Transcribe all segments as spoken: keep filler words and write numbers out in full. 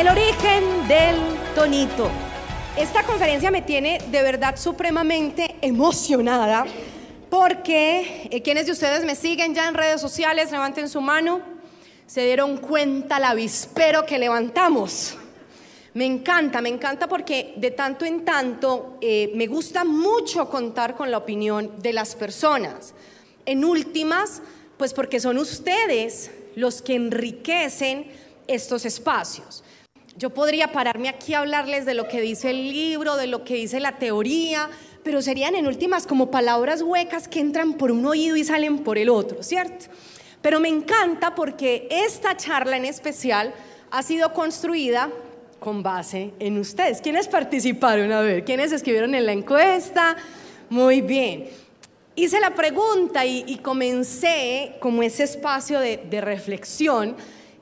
El origen del tonito. Esta conferencia me tiene de verdad supremamente emocionada porque eh, quienes de ustedes me siguen ya en redes sociales, levanten su mano, se dieron cuenta el avispero que levantamos. Me encanta, me encanta porque de tanto en tanto eh, me gusta mucho contar con la opinión de las personas. En últimas, pues porque son ustedes los que enriquecen estos espacios. Yo podría pararme aquí a hablarles de lo que dice el libro, de lo que dice la teoría, pero serían en últimas como palabras huecas que entran por un oído y salen por el otro, ¿cierto? Pero me encanta porque esta charla en especial ha sido construida con base en ustedes. ¿Quiénes participaron? A ver, ¿quiénes escribieron en la encuesta? Muy bien. Hice la pregunta y, y comencé como ese espacio de, de reflexión,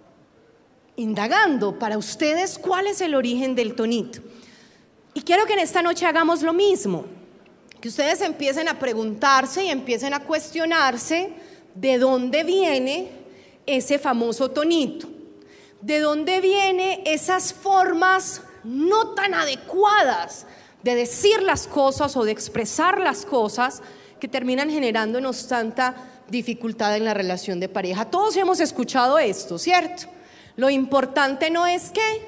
indagando para ustedes cuál es el origen del tonito. Y quiero que en esta noche hagamos lo mismo, que ustedes empiecen a preguntarse y empiecen a cuestionarse de dónde viene ese famoso tonito, de dónde vienen esas formas no tan adecuadas de decir las cosas o de expresar las cosas que terminan generándonos tanta dificultad en la relación de pareja. Todos hemos escuchado esto, ¿cierto? Lo importante no es qué,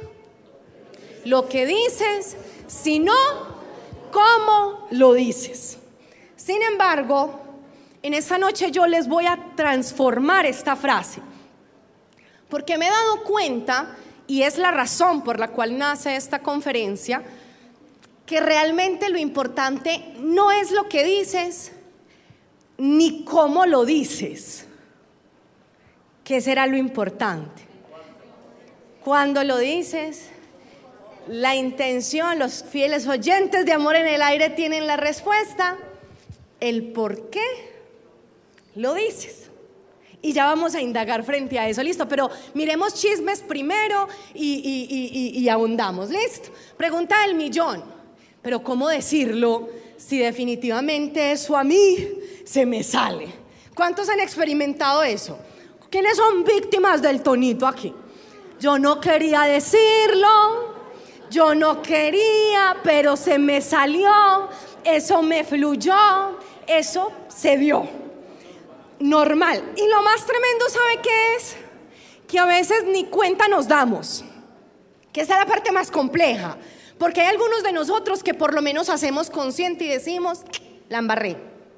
lo que dices, sino cómo lo dices. Sin embargo, en esta noche yo les voy a transformar esta frase, porque me he dado cuenta, y es la razón por la cual nace esta conferencia, que realmente lo importante no es lo que dices, ni cómo lo dices. ¿Qué será lo importante? Cuando lo dices, la intención, los fieles oyentes de Amor en el Aire tienen la respuesta, el por qué lo dices. Y ya vamos a indagar frente a eso, listo, pero miremos chismes primero y, y, y, y, y ahondamos, listo. Pregunta del millón, pero ¿cómo decirlo si definitivamente eso a mí se me sale? ¿Cuántos han experimentado eso? ¿Quiénes son víctimas del tonito aquí? Yo no quería decirlo, yo no quería, pero se me salió, eso me fluyó, eso se dio. Normal. Y lo más tremendo, ¿sabe qué es? Que a veces ni cuenta nos damos, que esa es la parte más compleja, porque hay algunos de nosotros que por lo menos hacemos consciente y decimos, la embarré,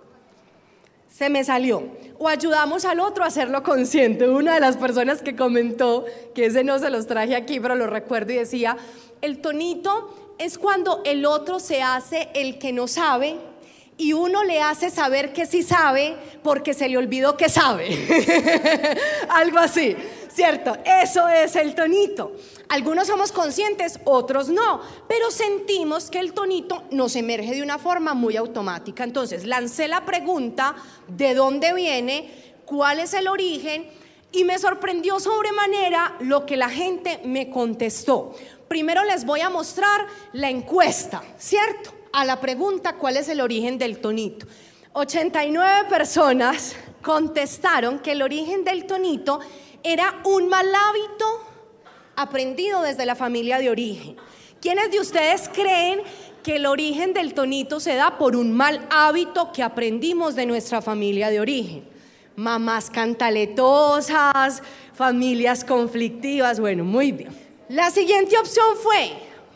se me salió, o ayudamos al otro a hacerlo consciente. Una de las personas que comentó, que ese no se los traje aquí, pero lo recuerdo, y decía, el tonito es cuando el otro se hace el que no sabe y uno le hace saber que sí sabe porque se le olvidó que sabe. Algo así, ¿cierto? Eso es el tonito. Algunos somos conscientes, otros no, pero sentimos que el tonito nos emerge de una forma muy automática. Entonces lancé la pregunta, ¿de dónde viene? ¿Cuál es el origen? Y me sorprendió sobremanera lo que la gente me contestó. Primero les voy a mostrar la encuesta, ¿cierto? A la pregunta, ¿cuál es el origen del tonito? ochenta y nueve personas contestaron que el origen del tonito era un mal hábito aprendido desde la familia de origen. ¿Quiénes de ustedes creen que el origen del tonito se da por un mal hábito que aprendimos de nuestra familia de origen? Mamás cantaletosas, familias conflictivas, bueno, muy bien. La siguiente opción fue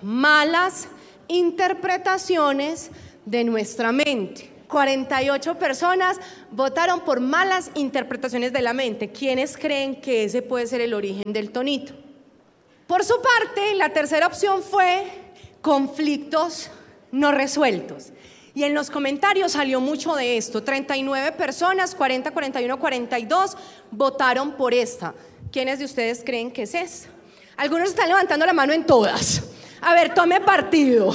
malas interpretaciones de nuestra mente. cuarenta y ocho personas votaron por malas interpretaciones de la mente. ¿Quiénes creen que ese puede ser el origen del tonito? Por su parte, la tercera opción fue conflictos no resueltos. Y en los comentarios salió mucho de esto. treinta y nueve personas, cuarenta, cuarenta y uno, cuarenta y dos votaron por esta. ¿Quiénes de ustedes creen que es esa? Algunos están levantando la mano en todas. A ver, tome partido.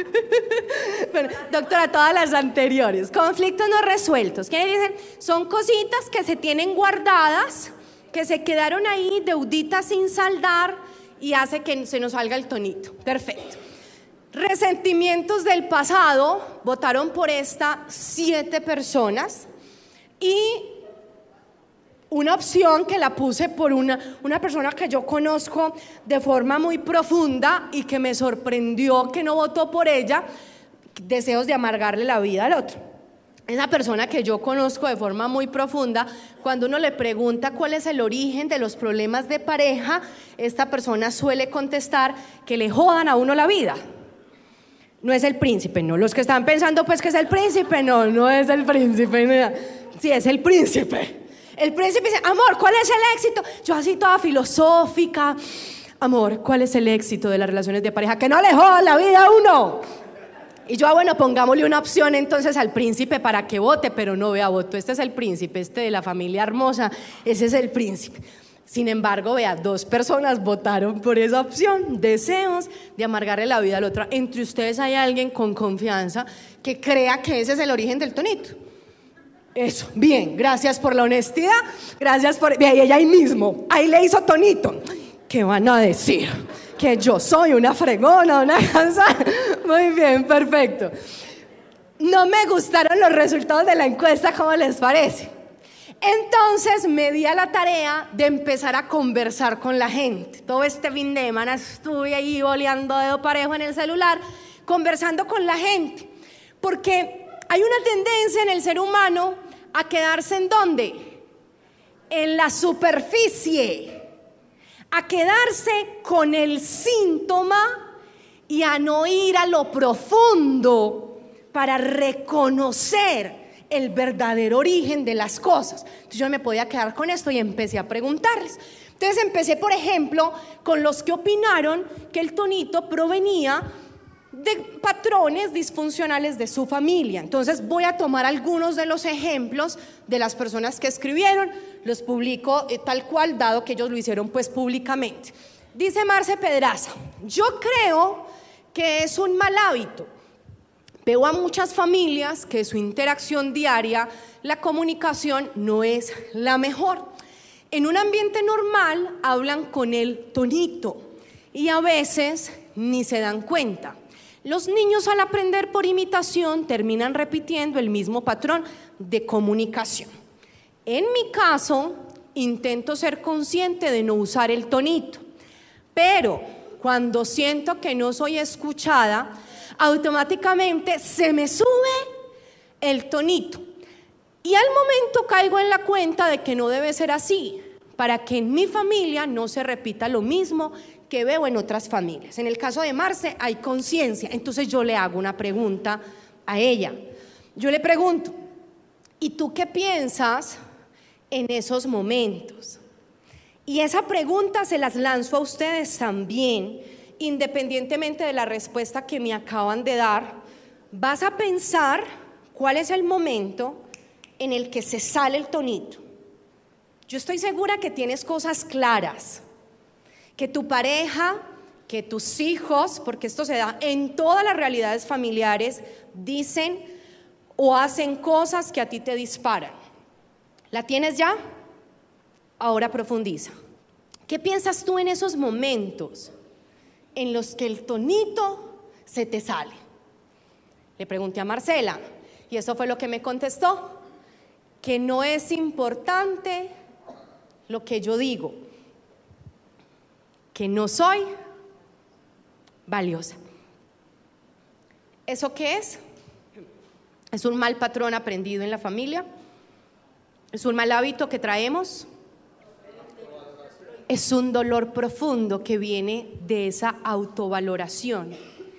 Bueno, doctora, todas las anteriores. Conflictos no resueltos. ¿Qué dicen? Son cositas que se tienen guardadas, que se quedaron ahí, deuditas sin saldar, y hace que se nos salga el tonito. Perfecto. Resentimientos del pasado, votaron por esta siete personas. Y una opción que la puse por una, una persona que yo conozco de forma muy profunda y que me sorprendió que no votó por ella, deseos de amargarle la vida al otro. Esa persona que yo conozco de forma muy profunda, cuando uno le pregunta cuál es el origen de los problemas de pareja, esta persona suele contestar que le jodan a uno la vida. No es el príncipe, no. Los que están pensando pues que es el príncipe, no, no es el príncipe. No. Sí, es el príncipe. El príncipe dice, amor, ¿cuál es el éxito? Yo así toda filosófica, amor, ¿cuál es el éxito de las relaciones de pareja? Que no le jodan la vida a uno. Y yo, ah, bueno, pongámosle una opción entonces al príncipe para que vote, pero no, vea, voto, este es el príncipe, este de la familia hermosa, ese es el príncipe. Sin embargo, vea, dos personas votaron por esa opción, deseos de amargarle la vida al otro. Entre ustedes hay alguien con confianza que crea que ese es el origen del tonito. Eso, bien, gracias por la honestidad, gracias por... Vea, y ella ahí mismo, ahí le hizo tonito. ¿Qué van a decir? Que yo soy una fregona, una cansada. Muy bien, perfecto. No me gustaron los resultados de la encuesta, ¿cómo les parece? Entonces me di a la tarea de empezar a conversar con la gente. Todo este fin de semana estuve ahí boleando dedo parejo en el celular, conversando con la gente, porque hay una tendencia en el ser humano a quedarse ¿en dónde? En la superficie, a quedarse con el síntoma y a no ir a lo profundo para reconocer el verdadero origen de las cosas. Entonces yo me podía quedar con esto y empecé a preguntarles. Entonces empecé, por ejemplo, con los que opinaron que el tonito provenía de patrones disfuncionales de su familia. Entonces voy a tomar algunos de los ejemplos de las personas que escribieron, los publico eh, tal cual, dado que ellos lo hicieron pues públicamente. Dice Marce Pedraza, yo creo que es un mal hábito. Veo a muchas familias que su interacción diaria, la comunicación no es la mejor. En un ambiente normal hablan con el tonito y a veces ni se dan cuenta. Los niños al aprender por imitación terminan repitiendo el mismo patrón de comunicación. En mi caso, intento ser consciente de no usar el tonito, pero cuando siento que no soy escuchada, automáticamente se me sube el tonito y al momento caigo en la cuenta de que no debe ser así, para que en mi familia no se repita lo mismo que veo en otras familias. En el caso de Marce hay conciencia, entonces yo le hago una pregunta a ella. Yo le pregunto, ¿y tú qué piensas en esos momentos? Y esa pregunta se las lanzo a ustedes también, independientemente de la respuesta que me acaban de dar. Vas a pensar cuál es el momento en el que se sale el tonito. Yo estoy segura que tienes cosas claras, que tu pareja, que tus hijos, porque esto se da en todas las realidades familiares, dicen o hacen cosas que a ti te disparan. ¿La tienes ya? Ahora profundiza. ¿Qué piensas tú en esos momentos en los que el tonito se te sale? Le pregunté a Marcela y eso fue lo que me contestó, que no es importante lo que yo digo, que no soy valiosa. ¿Eso qué es? ¿Es un mal patrón aprendido en la familia? ¿Es un mal hábito que traemos? Es un dolor profundo que viene de esa autovaloración.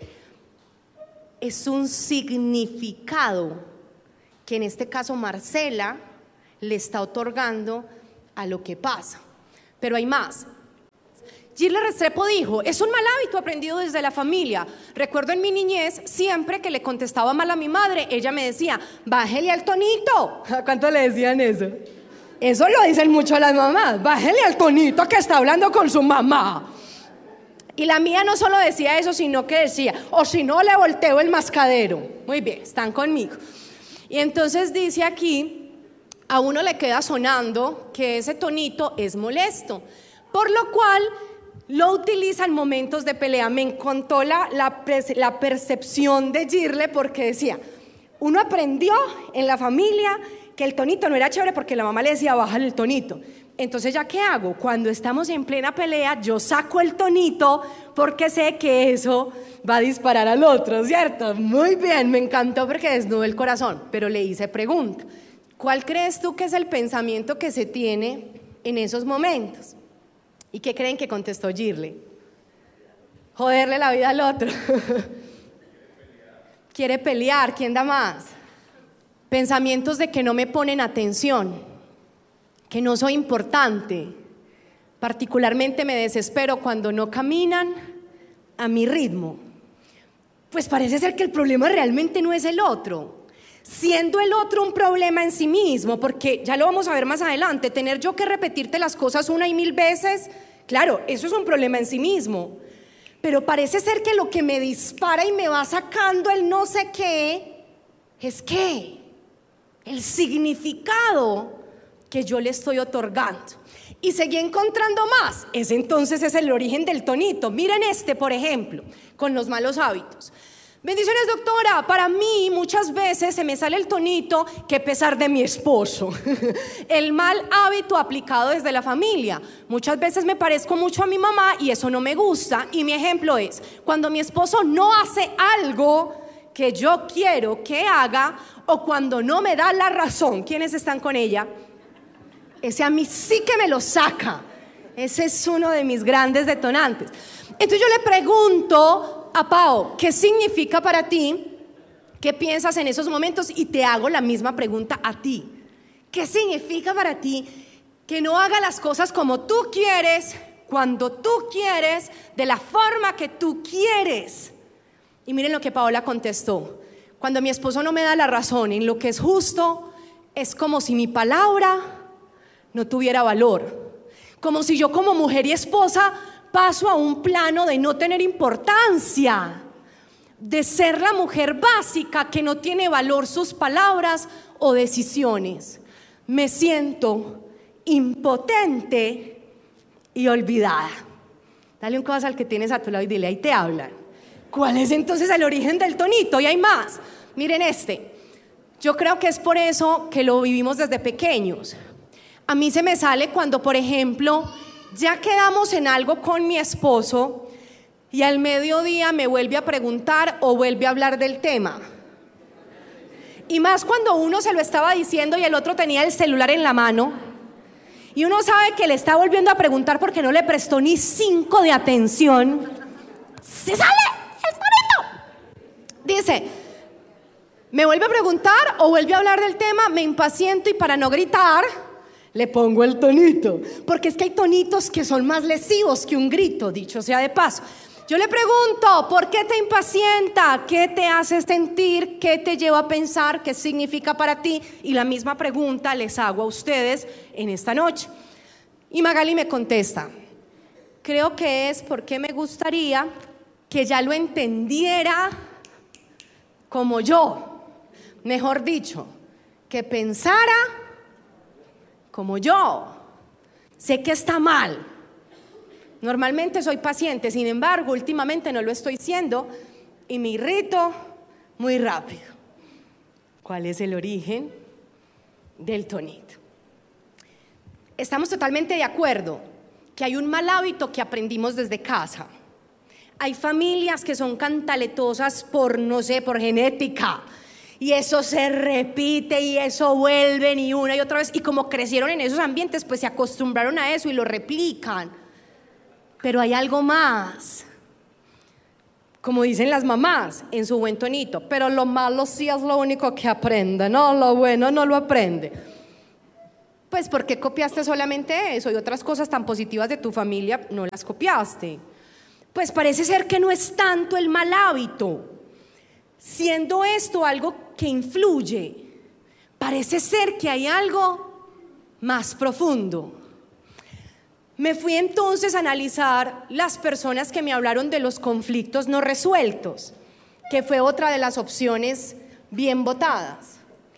Es un significado que en este caso Marcela le está otorgando a lo que pasa. Pero hay más. Gilles Restrepo dijo, es un mal hábito aprendido desde la familia. Recuerdo en mi niñez, siempre que le contestaba mal a mi madre, ella me decía, bájele al tonito. ¿Cuánto le decían eso? Eso lo dicen mucho las mamás, bájele al tonito que está hablando con su mamá. Y la mía no solo decía eso, sino que decía, o si no le volteo el mascadero. Muy bien, están conmigo. Y entonces dice aquí, a uno le queda sonando que ese tonito es molesto, por lo cual lo utiliza en momentos de pelea. Me encantó la, la, la percepción de Gilles, porque decía, uno aprendió en la familia que el tonito no era chévere porque la mamá le decía, bájale el tonito. Entonces, ¿ya qué hago? Cuando estamos en plena pelea, yo saco el tonito porque sé que eso va a disparar al otro, ¿cierto? Muy bien, me encantó porque desnudó el corazón, pero le hice pregunta. ¿Cuál crees tú que es el pensamiento que se tiene en esos momentos? ¿Y qué creen que contestó Girle? Joderle la vida al otro. Quiere pelear, ¿quién da más? Pensamientos de que no me ponen atención, que no soy importante. Particularmente me desespero cuando no caminan a mi ritmo. Pues parece ser que el problema realmente no es el otro, siendo el otro un problema en sí mismo, porque ya lo vamos a ver más adelante, tener yo que repetirte las cosas una y mil veces, claro, eso es un problema en sí mismo, pero parece ser que lo que me dispara y me va sacando el no sé qué, es que el significado que yo le estoy otorgando. Y seguí encontrando más. Ese entonces es el origen del tonito. Miren este, por ejemplo, con los malos hábitos. Bendiciones, doctora. Para mí muchas veces se me sale el tonito que pesar de mi esposo. El mal hábito aplicado desde la familia. Muchas veces me parezco mucho a mi mamá y eso no me gusta. Y mi ejemplo es, cuando mi esposo no hace algo que yo quiero que haga, o cuando no me da la razón. ¿Quiénes están con ella? Ese a mí sí que me lo saca. Ese es uno de mis grandes detonantes. Entonces yo le pregunto a Pao, ¿qué significa para ti? ¿Qué piensas en esos momentos? Y te hago la misma pregunta a ti. ¿Qué significa para ti que no haga las cosas como tú quieres, cuando tú quieres, de la forma que tú quieres? Y miren lo que Paola contestó. Cuando mi esposo no me da la razón en lo que es justo, es como si mi palabra no tuviera valor, como si yo como mujer y esposa paso a un plano de no tener importancia, de ser la mujer básica que no tiene valor sus palabras o decisiones. Me siento impotente y olvidada. Dale un codazo al que tienes a tu lado y dile, ahí te hablan. ¿Cuál es entonces el origen del tonito? Y hay más. Miren este. Yo creo que es por eso que lo vivimos desde pequeños. A mí se me sale cuando, por ejemplo, ya quedamos en algo con mi esposo y al mediodía me vuelve a preguntar o vuelve a hablar del tema. Y más cuando uno se lo estaba diciendo y el otro tenía el celular en la mano y uno sabe que le está volviendo a preguntar porque no le prestó ni cinco de atención. ¡Se sale! ¡Es bonito! Dice, me vuelve a preguntar o vuelve a hablar del tema, me impaciento y para no gritar le pongo el tonito, porque es que hay tonitos que son más lesivos que un grito, dicho sea de paso. Yo le pregunto, ¿por qué te impacienta? ¿Qué te hace sentir? ¿Qué te lleva a pensar? ¿Qué significa para ti? Y la misma pregunta les hago a ustedes en esta noche. Y Magali me contesta, creo que es porque me gustaría que ya lo entendiera como yo, mejor dicho, que pensara como yo. Sé que está mal. Normalmente soy paciente, sin embargo, últimamente no lo estoy siendo y me irrito muy rápido. ¿Cuál es el origen del tonito? Estamos totalmente de acuerdo que hay un mal hábito que aprendimos desde casa. Hay familias que son cantaletosas por, no sé, por genética. Y eso se repite y eso vuelven y una y otra vez. Y como crecieron en esos ambientes, pues se acostumbraron a eso y lo replican. Pero hay algo más. Como dicen las mamás en su buen tonito, pero lo malo sí es lo único que aprende, no, lo bueno no lo aprende. Pues porque copiaste solamente eso y otras cosas tan positivas de tu familia no las copiaste. Pues parece ser que no es tanto el mal hábito. Siendo esto algo que influye, parece ser que hay algo más profundo. Me fui entonces a analizar las personas que me hablaron de los conflictos no resueltos, que fue otra de las opciones bien votadas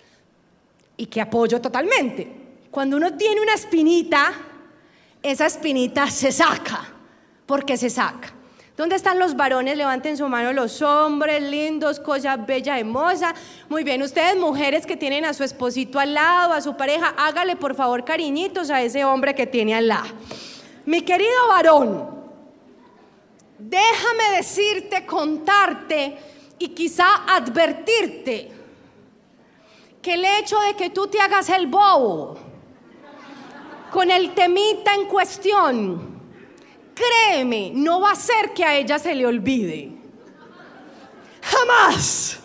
y que apoyo totalmente. Cuando uno tiene una espinita, esa espinita se saca. ¿Por qué se saca? ¿Dónde están los varones? Levanten su mano los hombres, lindos, cosa bella, hermosa. Muy bien, ustedes mujeres que tienen a su esposito al lado, a su pareja, hágale por favor cariñitos a ese hombre que tiene al lado. Mi querido varón, déjame decirte, contarte y quizá advertirte que el hecho de que tú te hagas el bobo con el temita en cuestión, créeme, no va a hacer que a ella se le olvide. Jamás.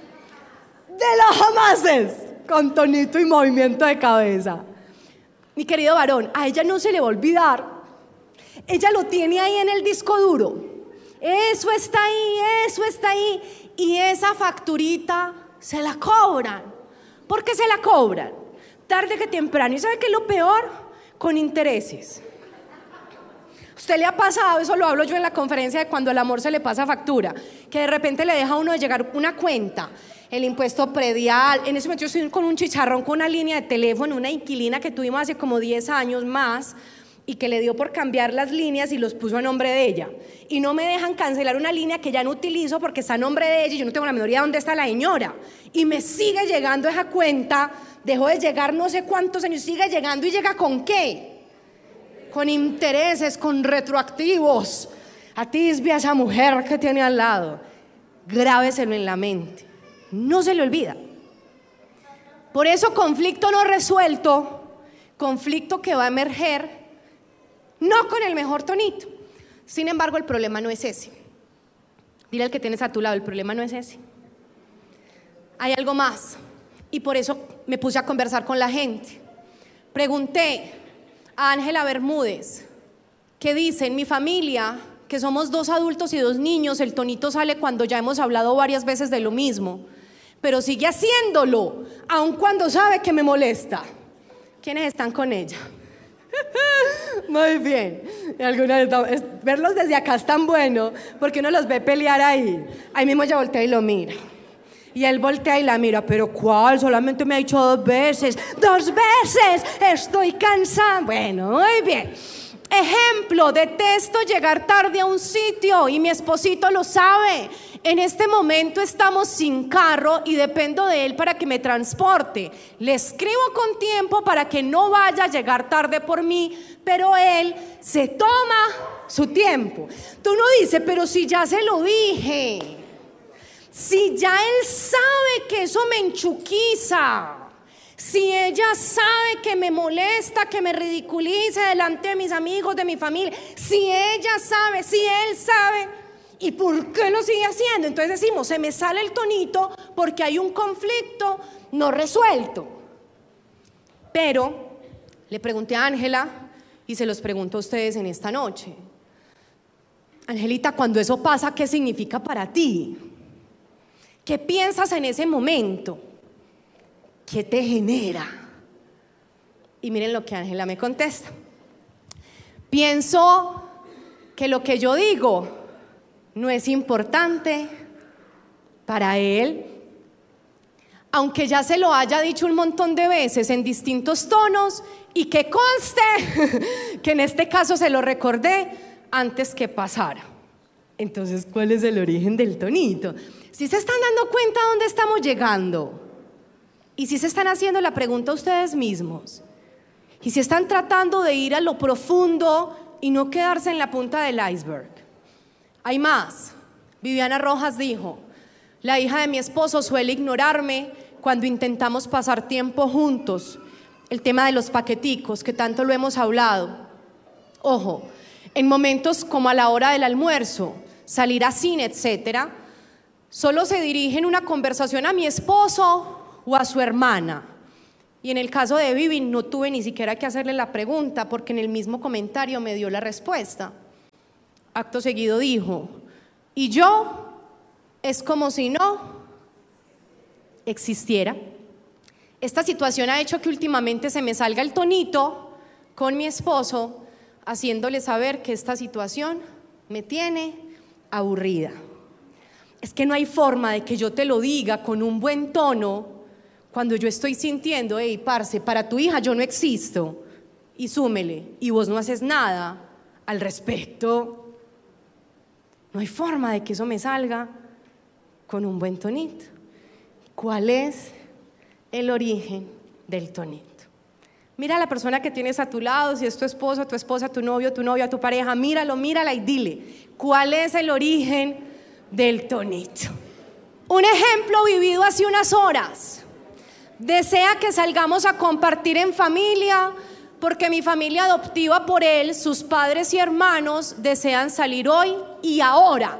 De los jamases. Con tonito y movimiento de cabeza. Mi querido varón, a ella no se le va a olvidar. Ella lo tiene ahí en el disco duro. Eso está ahí, eso está ahí. Y esa facturita se la cobran. ¿Por qué se la cobran? Tarde que temprano. ¿Y sabe qué es lo peor? Con intereses. ¿Usted le ha pasado? Eso lo hablo yo en la conferencia de cuando el amor se le pasa factura, que de repente le deja a uno de llegar una cuenta, el impuesto predial. En ese momento yo estoy con un chicharrón, con una línea de teléfono, una inquilina que tuvimos hace como diez años más y que le dio por cambiar las líneas y los puso a nombre de ella, y no me dejan cancelar una línea que ya no utilizo porque está a nombre de ella y yo no tengo la menor idea de dónde está la señora, y me sigue llegando esa cuenta. Dejó de llegar no sé cuántos años, sigue llegando. ¿Y llega con qué? Con intereses, con retroactivos. Atisbe a esa mujer que tiene al lado. Grábeselo en la mente. No se le olvida. Por eso conflicto no resuelto, conflicto que va a emerger, no con el mejor tonito. Sin embargo, el problema no es ese. Dile al que tienes a tu lado, el problema no es ese. Hay algo más. Y por eso me puse a conversar con la gente. Pregunté a Ángela Bermúdez, que dice: en mi familia, que somos dos adultos y dos niños, el tonito sale cuando ya hemos hablado varias veces de lo mismo, pero sigue haciéndolo, aun cuando sabe que me molesta. ¿Quiénes están con ella? Muy bien. Verlos desde acá es tan bueno, porque uno los ve pelear ahí. Ahí mismo ella voltea y lo mira. Y él voltea y la mira. ¿Pero cuál? Solamente me ha dicho dos veces. ¡Dos veces! Estoy cansada. Bueno, muy bien. Ejemplo, detesto llegar tarde a un sitio y mi esposito lo sabe. En este momento estamos sin carro y dependo de él para que me transporte. Le escribo con tiempo para que no vaya a llegar tarde por mí, pero él se toma su tiempo. Tú no dices: pero si ya se lo dije. Si ya él sabe que eso me enchuquiza, si ella sabe que me molesta, que me ridiculiza delante de mis amigos, de mi familia, si ella sabe, si él sabe, ¿y por qué lo sigue haciendo? Entonces decimos: se me sale el tonito porque hay un conflicto no resuelto. Pero le pregunté a Ángela y se los pregunto a ustedes en esta noche. Angelita, cuando eso pasa, ¿qué significa para ti? ¿Qué piensas en ese momento? ¿Qué te genera? Y miren lo que Ángela me contesta. Pienso que lo que yo digo no es importante para él, aunque ya se lo haya dicho un montón de veces en distintos tonos, y que conste que en este caso se lo recordé antes que pasara. Entonces, ¿cuál es el origen del tonito? Si se están dando cuenta a dónde estamos llegando, y si se están haciendo la pregunta a ustedes mismos, y si están tratando de ir a lo profundo y no quedarse en la punta del iceberg. Hay más. Viviana Rojas dijo: la hija de mi esposo suele ignorarme cuando intentamos pasar tiempo juntos. El tema de los paqueticos, que tanto lo hemos hablado. Ojo, en momentos como a la hora del almuerzo, salir a cine, etcétera, solo se dirigen una conversación a mi esposo o a su hermana. Y en el caso de Vivi no tuve ni siquiera que hacerle la pregunta, porque en el mismo comentario me dio la respuesta. Acto seguido dijo: y yo es como si no existiera. Esta situación ha hecho que últimamente se me salga el tonito con mi esposo, haciéndole saber que esta situación me tiene aburrida. Es que no hay forma de que yo te lo diga con un buen tono cuando yo estoy sintiendo: hey, parce, para tu hija yo no existo, y súmele, y vos no haces nada al respecto. No hay forma de que eso me salga con un buen tonito. ¿Cuál es el origen del tonito? Mira a la persona que tienes a tu lado, si es tu esposo, tu esposa, tu novio, tu novia, tu pareja, míralo, mírala y dile, ¿cuál es el origen del tonito? Un ejemplo vivido hace unas horas. Desea que salgamos a compartir en familia, porque mi familia adoptiva por él, sus padres y hermanos, desean salir hoy y ahora.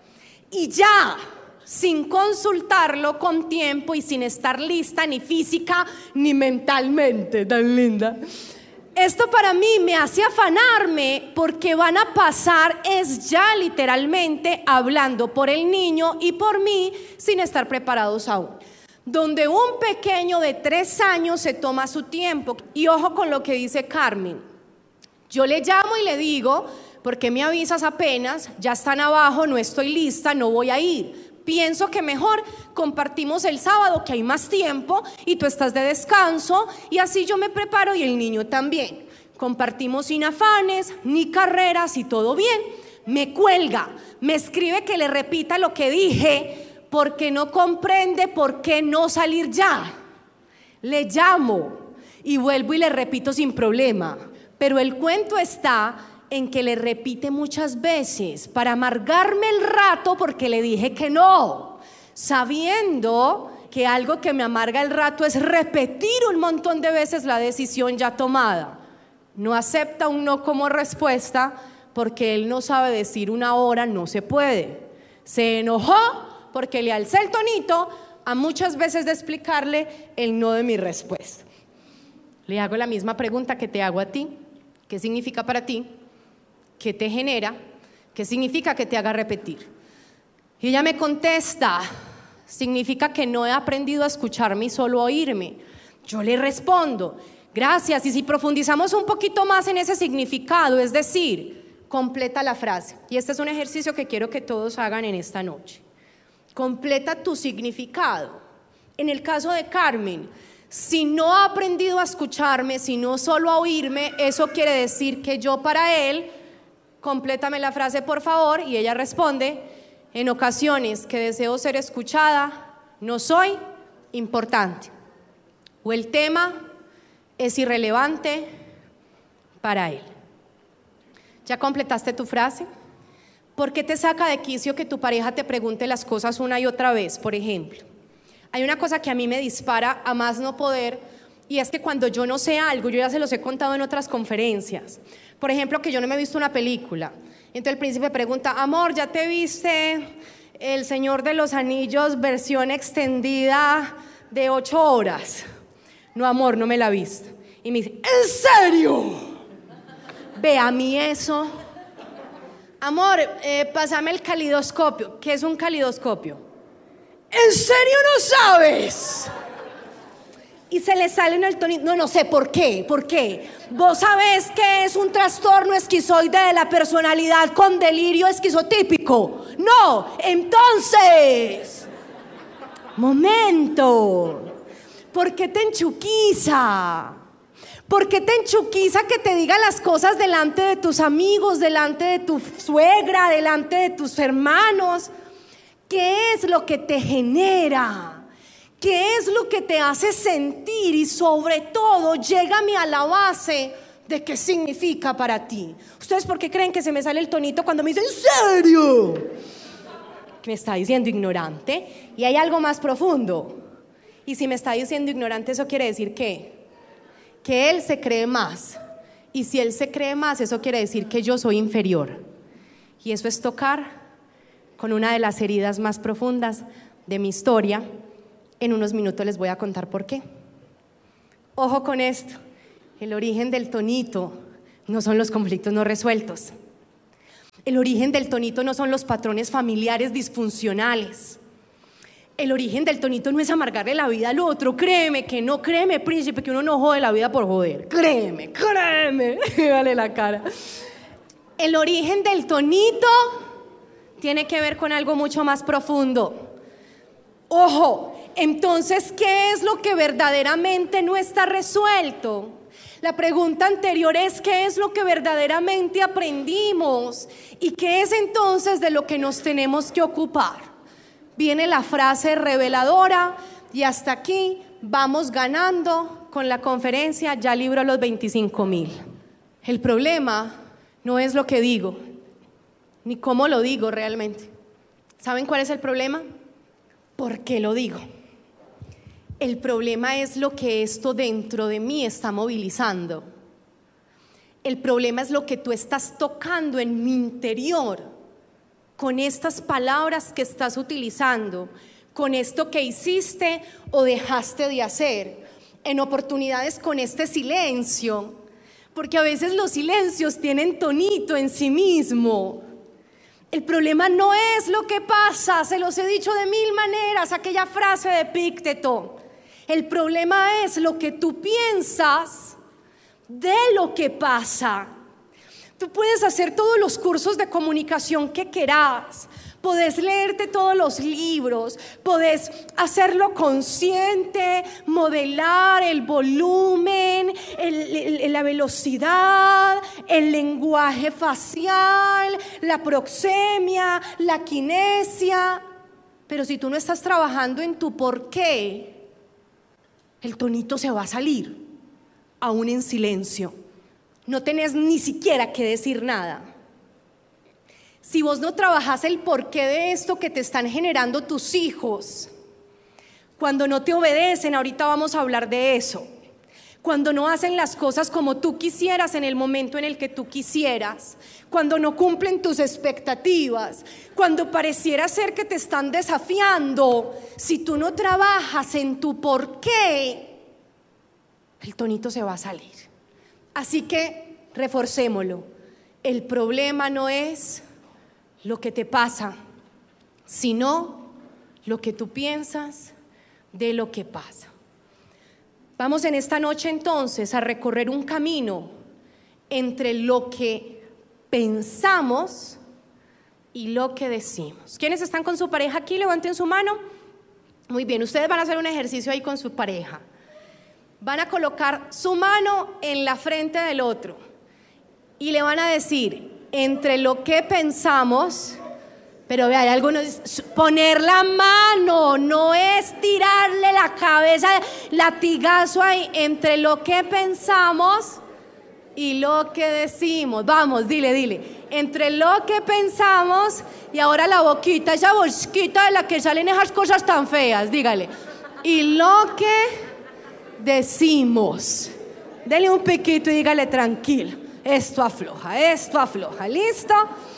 Y ya, sin consultarlo con tiempo y sin estar lista ni física ni mentalmente, tan linda. Esto para mí me hace afanarme porque van a pasar es ya literalmente hablando por el niño y por mí sin estar preparados aún. Donde un pequeño de tres años se toma su tiempo. Y ojo con lo que dice Carmen. Yo le llamo y le digo, ¿por qué me avisas apenas? Ya están abajo, no estoy lista, no voy a ir. Pienso que mejor compartimos el sábado, que hay más tiempo y tú estás de descanso, y así yo me preparo y el niño también. Compartimos sin afanes, ni carreras y todo bien. Me cuelga, me escribe que le repita lo que dije porque no comprende por qué no salir ya. Le llamo y vuelvo y le repito sin problema, pero el cuento está en que le repite muchas veces para amargarme el rato porque le dije que no, sabiendo que algo que me amarga el rato es repetir un montón de veces la decisión ya tomada. No acepta un no como respuesta porque él no sabe decir una hora, no se puede. Se enojó porque le alcé el tonito a muchas veces de explicarle el no de mi respuesta. Le hago la misma pregunta que te hago a ti. ¿Qué significa para ti? ¿Qué te genera? ¿Qué significa que te haga repetir? Y ella me contesta, significa que no he aprendido a escucharme y solo a oírme. Yo le respondo, gracias, y si profundizamos un poquito más en ese significado, es decir, completa la frase. Y este es un ejercicio que quiero que todos hagan en esta noche. Completa tu significado. En el caso de Carmen, si no ha aprendido a escucharme, sino solo a oírme, eso quiere decir que yo para él, complétame la frase por favor, y ella responde, en ocasiones que deseo ser escuchada, no soy importante, o el tema es irrelevante para él. ¿Ya completaste tu frase? ¿Por qué te saca de quicio que tu pareja te pregunte las cosas una y otra vez? Por ejemplo, hay una cosa que a mí me dispara a más no poder, y es que cuando yo no sé algo, yo ya se los he contado en otras conferencias. Por ejemplo, que yo no me he visto una película. Entonces el príncipe pregunta, amor, ¿ya te viste El Señor de los Anillos versión extendida de ocho horas? No, amor, no me la he visto. Y me dice, ¿en serio? Ve, a mí eso. Amor, eh, pásame el calidoscopio. ¿Qué es un calidoscopio? ¿En serio no sabes? Y se le sale en el tonito. No, no sé por qué, ¿por qué? ¿Vos sabés que es un trastorno esquizoide de la personalidad con delirio esquizotípico? No, entonces, momento, ¿por qué te enchuquiza? ¿Por qué te enchuquiza que te diga las cosas delante de tus amigos, delante de tu suegra, delante de tus hermanos? ¿Qué es lo que te genera? ¿Qué es lo que te hace sentir? Y sobre todo, llégame a la base de qué significa para ti. ¿Ustedes por qué creen que se me sale el tonito cuando me dicen ¿en serio? Me está diciendo ignorante. Y hay algo más profundo. Y si me está diciendo ignorante, eso quiere decir ¿qué? Que él se cree más. Y si él se cree más, eso quiere decir que yo soy inferior. Y eso es tocar con una de las heridas más profundas de mi historia. En unos minutos les voy a contar por qué. Ojo con esto, el origen del tonito no son los conflictos no resueltos. El origen del tonito no son los patrones familiares disfuncionales. El origen del tonito no es amargarle la vida al otro. Créeme que no, créeme, príncipe, que uno no jode la vida por joder. Créeme, créeme. Dale la cara. El origen del tonito tiene que ver con algo mucho más profundo. Ojo, entonces, ¿qué es lo que verdaderamente no está resuelto? La pregunta anterior es: ¿qué es lo que verdaderamente aprendimos? ¿Y qué es entonces de lo que nos tenemos que ocupar? Viene la frase reveladora y hasta aquí vamos ganando con la conferencia. Ya libro los veinticinco mil. El problema no es lo que digo, ni cómo lo digo realmente. ¿Saben cuál es el problema? ¿Por qué lo digo? El problema es lo que esto dentro de mí está movilizando. El problema es lo que tú estás tocando en mi interior con estas palabras que estás utilizando, con esto que hiciste o dejaste de hacer, en oportunidades con este silencio, porque a veces los silencios tienen tonito en sí mismo. El problema no es lo que pasa, se los he dicho de mil maneras, aquella frase de Epicteto. El problema es lo que tú piensas de lo que pasa. Tú puedes hacer todos los cursos de comunicación que quieras, podés leerte todos los libros, podés hacerlo consciente, modelar el volumen, el, el, la velocidad, el lenguaje facial, la proxemia, la kinesia. Pero si tú no estás trabajando en tu por qué, el tonito se va a salir, aún en silencio. No tenés ni siquiera que decir nada. Si vos no trabajás el porqué de esto que te están generando tus hijos, cuando no te obedecen, ahorita vamos a hablar de eso, cuando no hacen las cosas como tú quisieras en el momento en el que tú quisieras, cuando no cumplen tus expectativas, cuando pareciera ser que te están desafiando, si tú no trabajas en tu porqué, el tonito se va a salir. Así que reforcémoslo. El problema no es lo que te pasa, sino lo que tú piensas de lo que pasa. Vamos en esta noche entonces a recorrer un camino entre lo que pensamos y lo que decimos. ¿Quiénes están con su pareja aquí? Levanten su mano. Muy bien, ustedes van a hacer un ejercicio ahí con su pareja. Van a colocar su mano en la frente del otro y le van a decir: entre lo que pensamos, pero vea, hay algunos, poner la mano, no es tirarle la cabeza, latigazo ahí, entre lo que pensamos y lo que decimos. Vamos, dile, dile, entre lo que pensamos y ahora la boquita, esa boquita de la que salen esas cosas tan feas, dígale, y lo que decimos. Dele un piquito y dígale: tranquilo, esto afloja, esto afloja, ¿listo?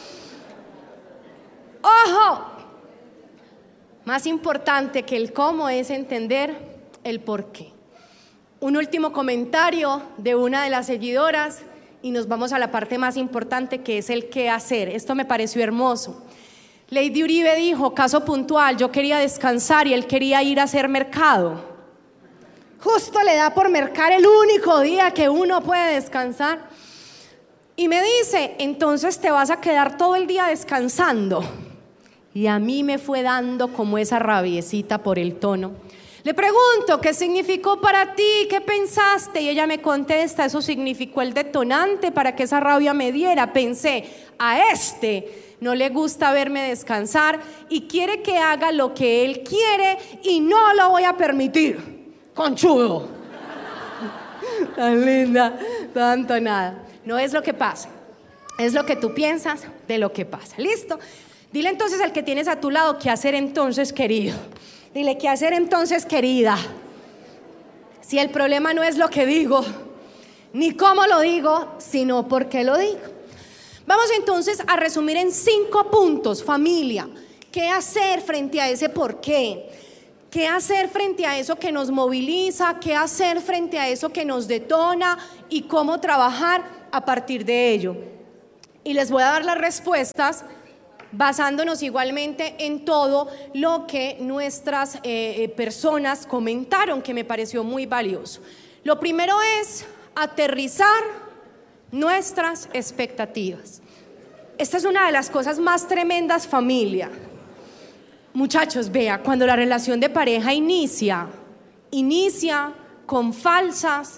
¡Ojo! Más importante que el cómo es entender el por qué. Un último comentario de una de las seguidoras y nos vamos a la parte más importante, que es el qué hacer. Esto me pareció hermoso. Lady Uribe dijo, caso puntual: yo quería descansar y él quería ir a hacer mercado. Justo le da por mercar el único día que uno puede descansar. Y me dice: entonces te vas a quedar todo el día descansando. Y a mí me fue dando como esa rabiecita por el tono. Le pregunto: ¿qué significó para ti? ¿Qué pensaste? Y ella me contesta: eso significó el detonante para que esa rabia me diera. Pensé: a este no le gusta verme descansar y quiere que haga lo que él quiere y no lo voy a permitir. Conchudo. Tan linda, tanto nada. No es lo que pasa, es lo que tú piensas de lo que pasa. ¿Listo? Dile entonces al que tienes a tu lado: ¿qué hacer entonces, querido? Dile: ¿qué hacer entonces, querida? Si el problema no es lo que digo, ni cómo lo digo, sino por qué lo digo. Vamos entonces a resumir en cinco puntos, familia. ¿Qué hacer frente a ese por qué? ¿Qué hacer frente a eso que nos moviliza? ¿Qué hacer frente a eso que nos detona? ¿Y cómo trabajar a partir de ello? Y les voy a dar las respuestas basándonos igualmente en todo lo que nuestras eh, personas comentaron, que me pareció muy valioso. Lo primero es aterrizar nuestras expectativas. Esta es una de las cosas más tremendas, familia. Muchachos, vea, cuando la relación de pareja inicia, inicia con falsas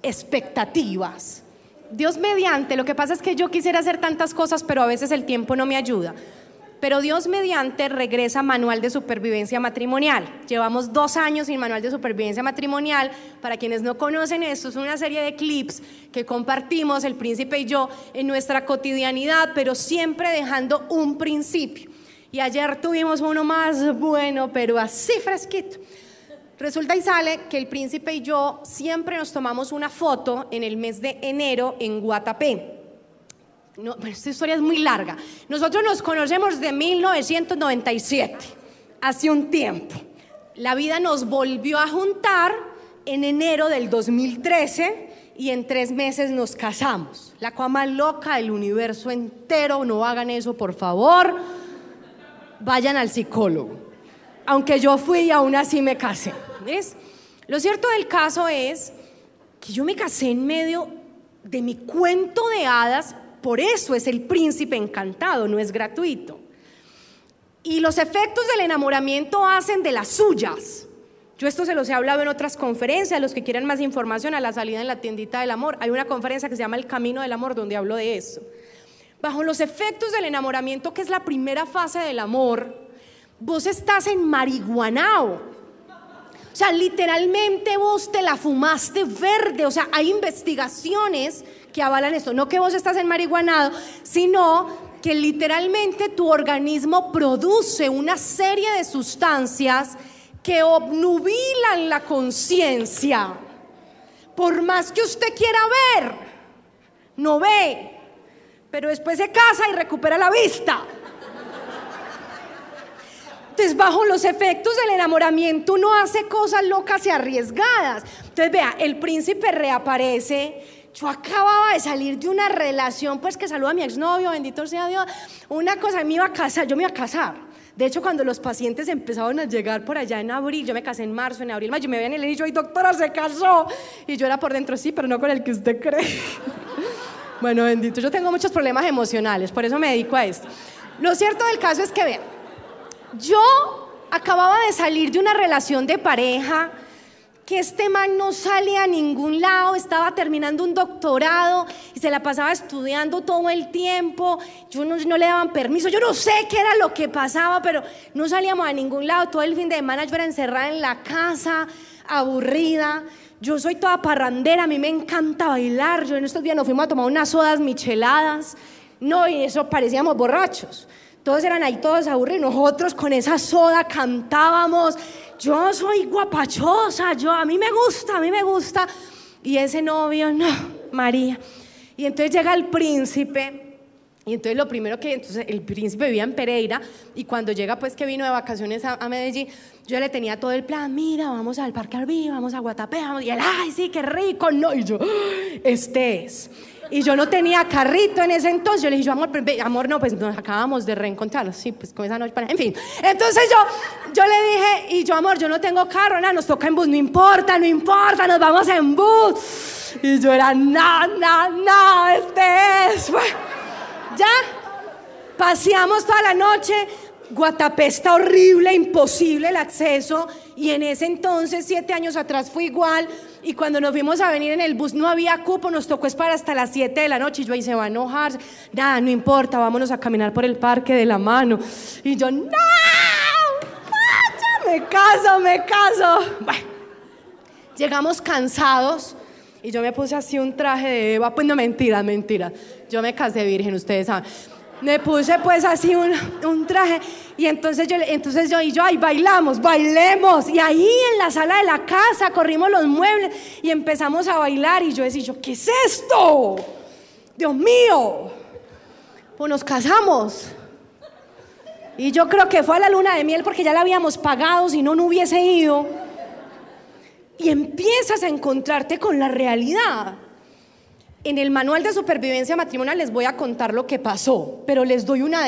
expectativas. Dios mediante, lo que pasa es que yo quisiera hacer tantas cosas, pero a veces el tiempo no me ayuda. Pero Dios mediante regresa Manual de Supervivencia Matrimonial. Llevamos dos años sin Manual de Supervivencia Matrimonial. Para quienes no conocen esto, es una serie de clips que compartimos el príncipe y yo en nuestra cotidianidad, pero siempre dejando un principio. Y ayer tuvimos uno más bueno, pero así fresquito. Resulta y sale que el príncipe y yo siempre nos tomamos una foto en el mes de enero en Guatapé. No, pero esta historia es muy larga. Nosotros nos conocemos de mil novecientos noventa y siete, hace un tiempo. La vida nos volvió a juntar en enero del dos mil trece y en tres meses nos casamos. La cosa más loca del universo entero, no hagan eso por favor, vayan al psicólogo. Aunque yo fui y aún así me casé. ¿Ves? Lo cierto del caso es que yo me casé en medio de mi cuento de hadas. Por eso es el príncipe encantado, no es gratuito. Y los efectos del enamoramiento hacen de las suyas. Yo esto se los he hablado en otras conferencias. Los que quieran más información, a la salida en la tiendita del amor hay una conferencia que se llama El Camino del Amor, donde hablo de eso. Bajo los efectos del enamoramiento, que es la primera fase del amor, vos estás en marihuanao. O sea, literalmente vos te la fumaste verde. O sea, hay investigaciones que avalan esto. No que vos estás en marihuanado, sino que literalmente tu organismo produce una serie de sustancias que obnubilan la conciencia. Por más que usted quiera ver, no ve, pero después se casa y recupera la vista. Entonces, bajo los efectos del enamoramiento, uno hace cosas locas y arriesgadas. Entonces, vea, el príncipe reaparece. Yo acababa de salir de una relación, pues que saluda a mi exnovio, bendito sea Dios. Una cosa, me iba a casar, yo me iba a casar. De hecho, cuando los pacientes empezaron a llegar por allá en abril, yo me casé en marzo, en abril, mayo, me veían y le dije, doctora, se casó. Y yo era por dentro, sí, pero no con el que usted cree. Bueno, bendito, yo tengo muchos problemas emocionales, por eso me dedico a esto. Lo cierto del caso es que, vean, yo acababa de salir de una relación de pareja, que este man no salía a ningún lado, estaba terminando un doctorado y se la pasaba estudiando todo el tiempo, yo no, no le daban permiso, yo no sé qué era lo que pasaba, pero no salíamos a ningún lado, todo el fin de semana yo era encerrada en la casa, aburrida. Yo soy toda parrandera, a mí me encanta bailar, yo en estos días nos fuimos a tomar unas sodas micheladas, no, y eso parecíamos borrachos. Todos eran ahí todos aburridos, nosotros con esa soda cantábamos, yo soy guapachosa, yo, a mí me gusta, a mí me gusta. Y ese novio, no, María. Y entonces llega el príncipe, y entonces lo primero que, entonces el príncipe vivía en Pereira, y cuando llega pues que vino de vacaciones a, a Medellín, yo le tenía todo el plan, mira, vamos al Parque Arví, vamos a Guatapé, vamos, y él, ay, sí, qué rico, no, y yo, este es. Y yo no tenía carrito en ese entonces. Yo le dije, yo, amor, amor, no, pues nos acabamos de reencontrar. Sí, pues con esa noche, para... en fin. Entonces yo, yo le dije, y yo, amor, yo no tengo carro, nada, nos toca en bus. No importa, no importa, nos vamos en bus. Y yo era, no, no, no, este es. Bueno, ya, paseamos toda la noche. Guatapé está horrible, imposible el acceso. Y en ese entonces, siete años atrás, fue igual. Y cuando nos fuimos a venir en el bus no había cupo, nos tocó esperar hasta las siete de la noche. Y yo ahí, se va a enojar. Nada, no importa, vámonos a caminar por el parque de la mano. Y yo, no, ya me caso, me caso. Bueno, llegamos cansados y yo me puse así un traje de Eva. Pues no, mentira, mentira. Yo me casé virgen, ustedes saben. Me puse pues así un, un traje y entonces yo, entonces yo y yo, ay, bailamos, bailemos. Y ahí en la sala de la casa corrimos los muebles y empezamos a bailar. Y yo decía, yo, ¿qué es esto? Dios mío. Pues nos casamos. Y yo creo que fue a la luna de miel porque ya la habíamos pagado, si no, no hubiese ido. Y empiezas a encontrarte con la realidad. En el manual de supervivencia matrimonial les voy a contar lo que pasó, pero les doy una